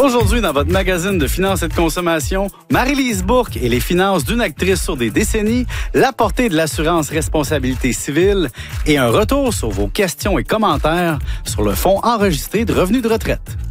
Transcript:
Aujourd'hui, dans votre magazine de finances et de consommation, Marie-Lise Bourque et les finances d'une actrice sur des décennies, la portée de l'assurance responsabilité civile et un retour sur vos questions et commentaires sur le fonds enregistré de revenus de retraite.